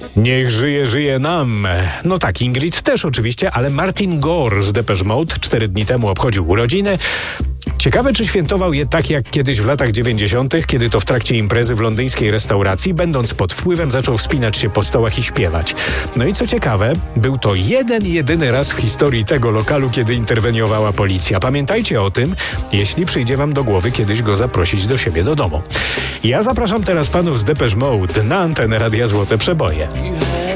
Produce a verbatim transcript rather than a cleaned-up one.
Niech żyje, żyje nam. No tak, Ingrid też oczywiście, ale Martin Gore z Depeche Mode cztery dni temu obchodził urodziny. Ciekawe, czy świętował je tak jak kiedyś w latach dziewięćdziesiątych, kiedy to w trakcie imprezy w londyńskiej restauracji, będąc pod wpływem, zaczął wspinać się po stołach i śpiewać. No i co ciekawe, był to jeden, jedyny raz w historii tego lokalu, kiedy interweniowała policja. Pamiętajcie o tym, jeśli przyjdzie wam do głowy kiedyś go zaprosić do siebie do domu. Ja zapraszam teraz panów z Depeche Mode na antenę Radia Złote Przeboje.